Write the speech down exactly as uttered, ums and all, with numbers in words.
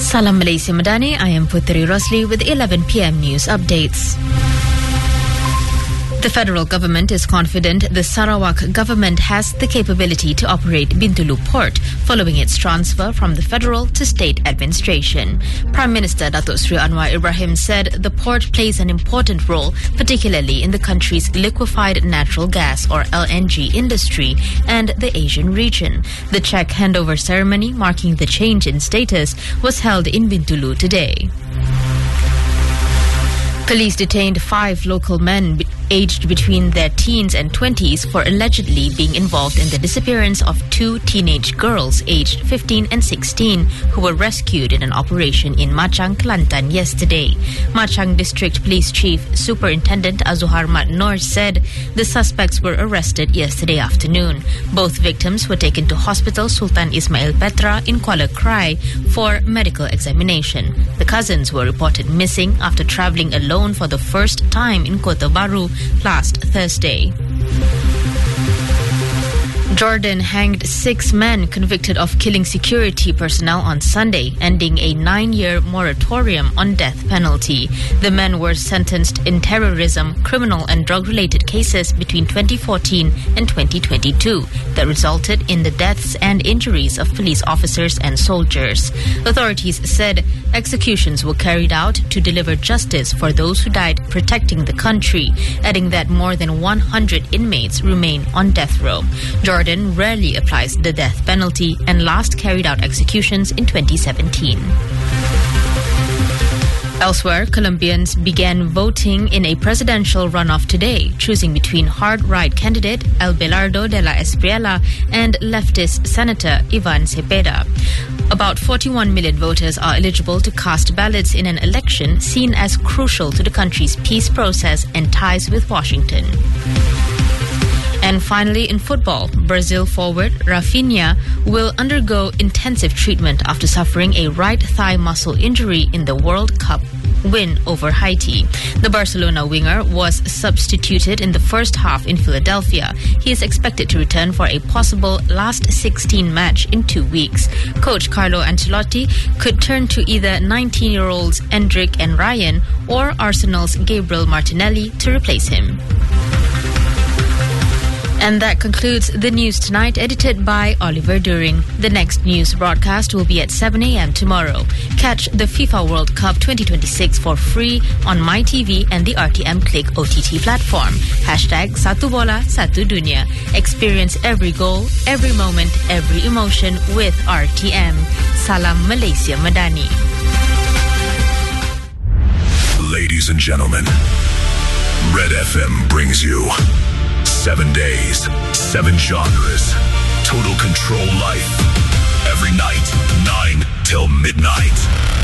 Salam Malaysia Madani, I am Putri Rosli with eleven p m news updates. The federal government is confident the Sarawak government has the capability to operate Bintulu Port following its transfer from the federal to state administration. Prime Minister Datuk Seri Anwar Ibrahim said the port plays an important role, particularly in the country's liquefied natural gas or L N G industry and the Asian region. The check handover ceremony marking the change in status was held in Bintulu today. Police detained five local men aged between their teens and twenties for allegedly being involved in the disappearance of two teenage girls aged fifteen and sixteen who were rescued in an operation in Machang, Kelantan yesterday. Machang District Police Chief Superintendent Azuhar Mat Noor said the suspects were arrested yesterday afternoon. Both victims were taken to Hospital Sultan Ismail Petra in Kuala Krai for medical examination. The cousins were reported missing after travelling alone for the first time in Kota Baru last Thursday. Jordan hanged six men convicted of killing security personnel on Sunday, ending a nine-year moratorium on death penalty. The men were sentenced in terrorism, criminal and drug-related cases between twenty fourteen and twenty twenty-two that resulted in the deaths and injuries of police officers and soldiers. Authorities said executions were carried out to deliver justice for those who died protecting the country, adding that more than one hundred inmates remain on death row. Jordan rarely applies the death penalty and last carried out executions in twenty seventeen. Elsewhere, Colombians began voting in a presidential runoff today, choosing between hard-right candidate Abelardo de la Espriella and leftist Senator Ivan Cepeda. About forty-one million voters are eligible to cast ballots in an election seen as crucial to the country's peace process and ties with Washington. And finally, in football, Brazil forward Rafinha will undergo intensive treatment after suffering a right thigh muscle injury in the World Cup win over Haiti. The Barcelona winger was substituted in the first half in Philadelphia. He is expected to return for a possible last sixteen match in two weeks. Coach Carlo Ancelotti could turn to either nineteen-year-olds Endrick and Ryan or Arsenal's Gabriel Martinelli to replace him. And that concludes the news tonight, edited by Oliver During. The next news broadcast will be at seven a m tomorrow. Catch the FIFA World Cup twenty twenty-six for free on MyTV and the R T M Click O T T platform. Hashtag Satu Bola Satu Dunia. Experience every goal, every moment, every emotion with R T M. Salam Malaysia Madani. Ladies and gentlemen, Red F M brings you seven days, seven genres, total control life. Every night, nine till midnight.